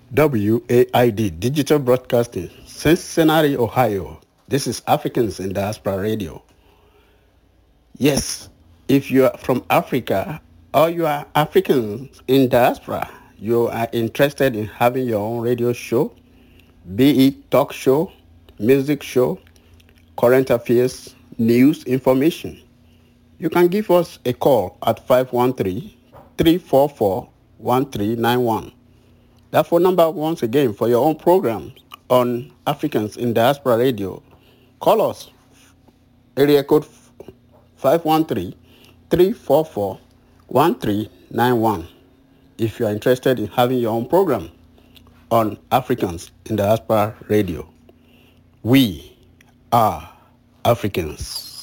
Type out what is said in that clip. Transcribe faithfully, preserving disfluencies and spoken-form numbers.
W A I D, Digital Broadcasting, Cincinnati, Ohio. This is Africans in Diaspora Radio. Yes, if you are from Africa or you are Africans in diaspora, you are interested in having your own radio show, be it talk show, music show, current affairs, news, information. You can give us a call at five one three, three four four, one three nine one. That phone number once again for your own programs on Africans in Diaspora Radio. Call us, area code five one three, three four four, one three nine one if you are interested in having your own program on Africans in Diaspora Radio. We are Africans.